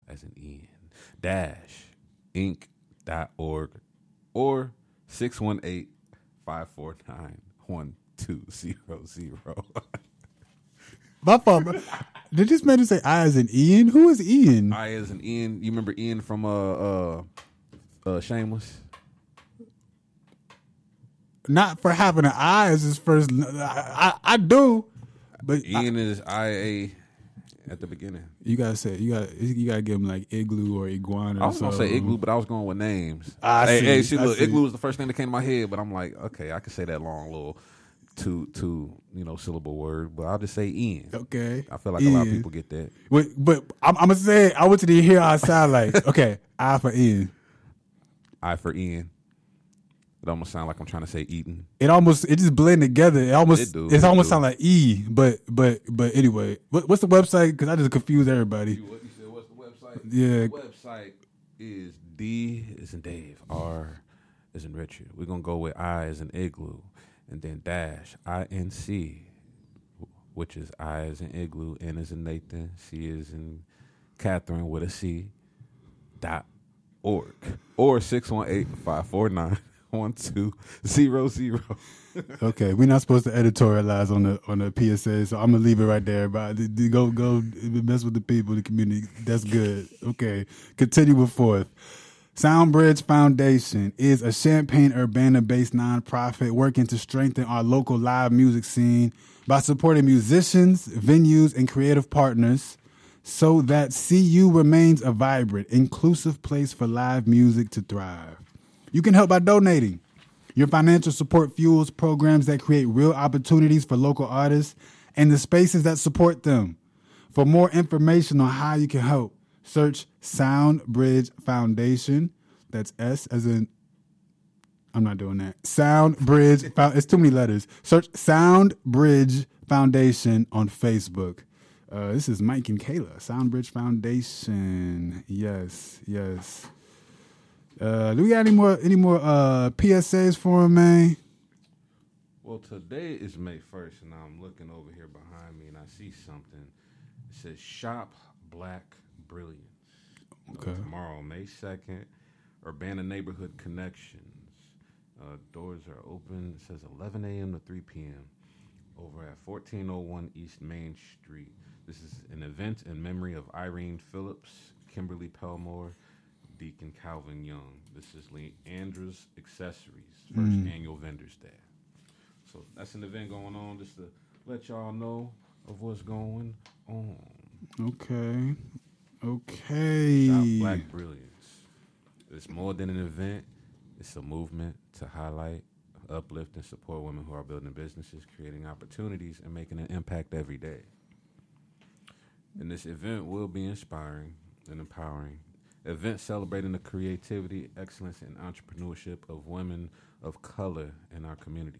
as in Ian, dash inc.org or 618-549-1200. My fault, bro. Did this man say I as in Ian? Who is Ian? I as in Ian. You remember Ian from Shameless? Not for having an I as his first. I do, but Ian is IA at the beginning. You gotta say you gotta give him like Igloo or Iguana. I was gonna say Igloo, but I was going with names. See, look, Igloo was the first thing that came to my head, but I'm like, okay, I could say that long little two syllable word, but I'll just say Ian. Okay, I feel like a lot of people get that. But I'm gonna say I want you to hear how I sound like. Okay, I for Ian. I for Ian. It almost sounds like I'm trying to say Eaton. It just blend together. It almost sound like E. But anyway, what's the website? Because I just confuse everybody. You said what's the website? Yeah, the website is D as in Dave, R as in Richard. We're gonna go with I as in Igloo, and then dash INC, which is I as in Igloo, N as in Nathan, C as in Catherine with a C. .org or 618-549-1200. Okay, we're not supposed to editorialize on the PSA, so I'm gonna leave it right there. But go mess with the people, the community. That's good. Okay, continue with fourth. Soundbridge Foundation is a Champaign-Urbana-based nonprofit working to strengthen our local live music scene by supporting musicians, venues, and creative partners so that CU remains a vibrant, inclusive place for live music to thrive. You can help by donating. Your financial support fuels programs that create real opportunities for local artists and the spaces that support them. For more information on how you can help, search Soundbridge Foundation. That's S as in, I'm not doing that. Soundbridge, it's too many letters. Search Soundbridge Foundation on Facebook. This is Mike and Kayla, Soundbridge Foundation. Yes. Do we got any more PSAs for him, man? Well, today is May 1st, and I'm looking over here behind me, and I see something. It says Shop Black Brilliance. Okay. Tomorrow, May 2nd, Urbana Neighborhood Connections. Doors are open. It says 11 a.m. to 3 p.m. over at 1401 East Main Street. This is an event in memory of Irene Phillips, Kimberly Pelmore, Deacon Calvin Young. This is Lee Andrews Accessories, first annual Vendors Day. So that's an event going on just to let y'all know of what's going on. Okay. Shop Black Brilliance. It's more than an event. It's a movement to highlight, uplift, and support women who are building businesses, creating opportunities, and making an impact every day. And this event will be inspiring and empowering. Event celebrating the creativity, excellence, and entrepreneurship of women of color in our community.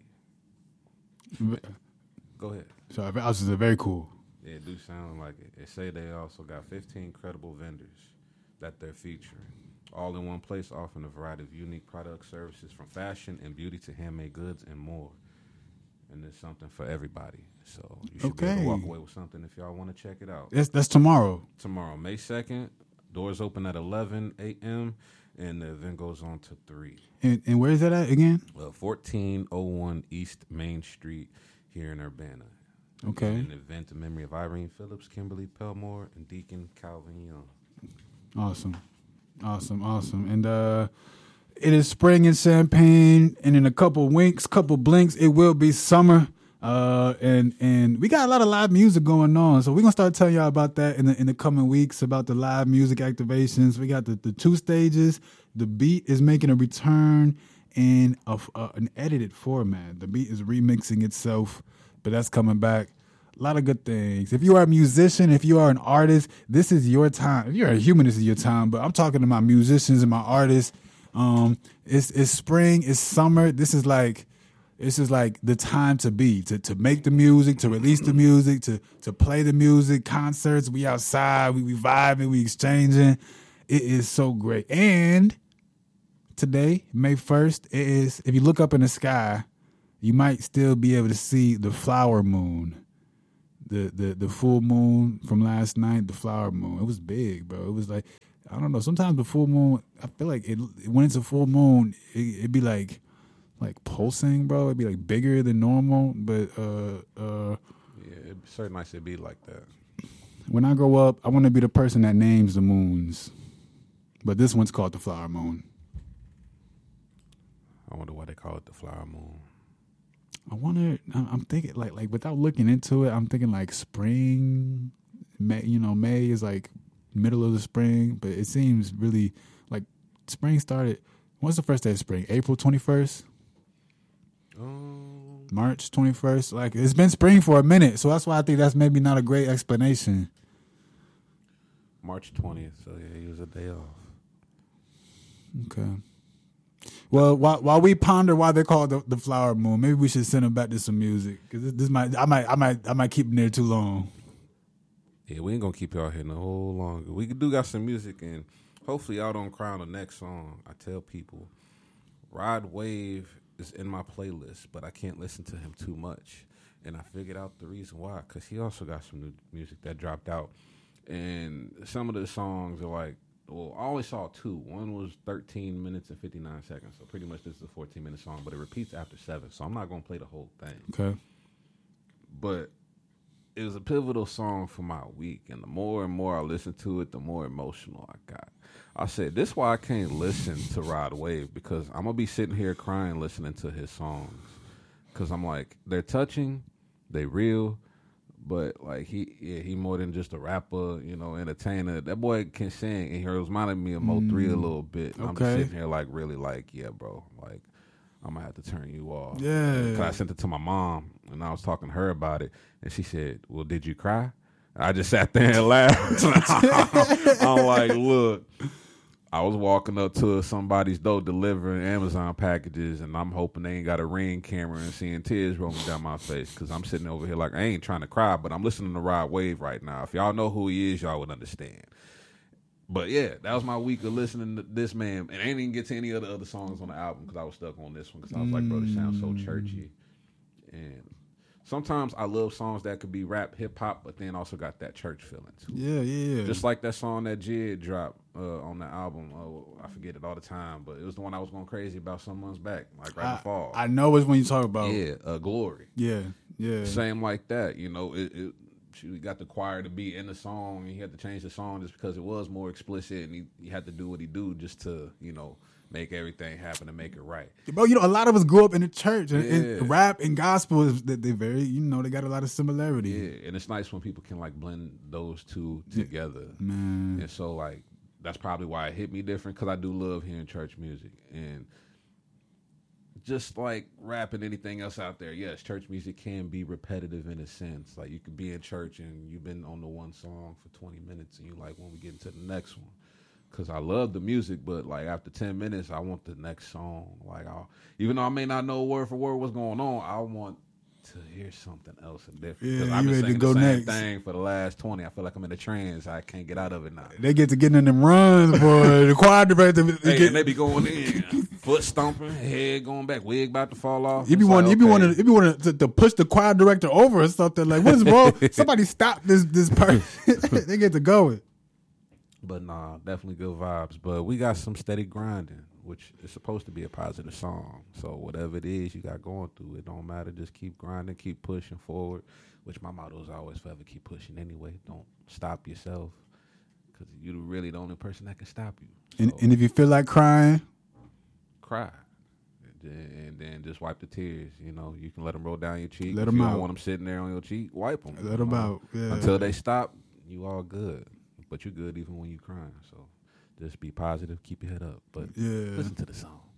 Go ahead. So I was just very cool. Yeah, it do sound like it. They say they also got 15 credible vendors that they're featuring, all in one place, offering a variety of unique products, services, from fashion and beauty to handmade goods and more. And there's something for everybody. So you should be able to walk away with something if y'all want to check it out. That's tomorrow. Tomorrow, May 2nd. Doors open at 11 a.m. and the event goes on to 3. And where is that at again? 1401 East Main Street here in Urbana. Okay. An event in memory of Irene Phillips, Kimberly Pelmore, and Deacon Calvin Young. Awesome. And it is spring in Champaign, and in a couple blinks, it will be summer. And we got a lot of live music going on, so we're gonna start telling y'all about that in the coming weeks, about the live music activations. We got the 2 stages. The beat is making a return in an edited format. The beat is remixing itself, but that's coming back. A lot of good things. If you are a musician, if you are an artist, this is your time. If you're a human, this is your time. But I'm talking to my musicians and my artists. It's spring, it's summer. This is like the time to be, to make the music, to release the music, to play the music, concerts. We outside, we vibing, we exchanging. It is so great. And today, May 1st, if you look up in the sky, you might still be able to see the flower moon. the full moon from last night, the flower moon. It was big, bro. It was like, I don't know. Sometimes the full moon, I feel like when it's a full moon, it'd be like pulsing, bro. It'd be like bigger than normal. But yeah, it'd be certain nights it'd be like that. When I grow up, I want to be the person that names the moons. But this one's called the flower moon. I wonder why they call it the flower moon. I wonder. I'm thinking like without looking into it, I'm thinking like spring. May, May is like middle of the spring, but it seems really like spring started. What's the first day of spring? April 21st. March 21st. Like it's been spring for a minute, so that's why I think that's maybe not a great explanation. March 20th. So yeah, he was a day off. Okay. Well, while we ponder why they call it the flower moon, maybe we should send them back to some music because I might keep them there too long. Yeah, we ain't gonna keep y'all here no longer. We do got some music, and hopefully y'all don't cry on the next song. I tell people, Rod Wave is in my playlist, but I can't listen to him too much, and I figured out the reason why. Because he also got some new music that dropped out, and some of the songs are like. Well, I only saw two. One was 13 minutes and 59 seconds. So pretty much this is a 14-minute song, but it repeats after 7. So I'm not going to play the whole thing. Okay. But it was a pivotal song for my week. And the more and more I listened to it, the more emotional I got. I said, this is why I can't listen to Rod Wave, because I'm going to be sitting here crying listening to his songs. Because I'm like, they're touching, they real. But like he more than just a rapper, entertainer. That boy can sing, and he reminded me of Mo3 a little bit. Okay. I'm just sitting here like really like, yeah, bro, like I'm gonna have to turn you off. Yeah. 'Cause I sent it to my mom, and I was talking to her about it, and she said, "Well, did you cry?" I just sat there and laughed. I'm like, look. I was walking up to somebody's door delivering Amazon packages, and I'm hoping they ain't got a Ring camera and seeing tears rolling down my face, because I'm sitting over here like I ain't trying to cry, but I'm listening to Rod Wave right now. If y'all know who he is, y'all would understand. But yeah, that was my week of listening to this man, and I didn't even get to any of the other songs on the album because I was stuck on this one because I was like, bro, this sounds so churchy. And sometimes I love songs that could be rap, hip hop, but then also got that church feeling too. Yeah. Just like that song that Jid dropped on the album. I forget it all the time, but it was the one I was going crazy about some months back, like right before. I know it's when you talk about Glory. Yeah. Same like that. She got the choir to be in the song, and he had to change the song just because it was more explicit, and he had to do what he do just to make everything happen and make it right. Bro, a lot of us grew up in the church, and rap and gospel they very, they got a lot of similarity. Yeah, and it's nice when people can like blend those two together. Man. And so like that's probably why it hit me different, because I do love hearing church music. And just like rap and anything else out there, yes, church music can be repetitive in a sense. Like you could be in church and you've been on the one song for 20 minutes and you like, when we get into the next one. Because I love the music, but like after 10 minutes, I want the next song. Like, even though I may not know word for word what's going on, I want to hear something else and different. Yeah, I've been ready singing to go the same next thing for the last 20. I feel like I'm in a trance. I can't get out of it now. They get to getting in them runs, boy. The choir director, and they be going in, foot stomping, head going back, wig about to fall off. You be wanting to push the choir director over or something. Like, what is wrong? Somebody stop this person. They get to going. But nah, definitely good vibes. But we got some steady grinding, which is supposed to be a positive song. So whatever it is you got going through, it don't matter. Just keep grinding, keep pushing forward, which my motto is always forever keep pushing anyway. Don't stop yourself, because you're really the only person that can stop you. So, and if you feel like crying, cry. And then just wipe the tears. You can let them roll down your cheek. Let if them you out. don't want them sitting there on your cheek, wipe them. Let them out. Yeah. Until they stop, you all good. But you're good even when you're crying. So just be positive, keep your head up. But listen to the song.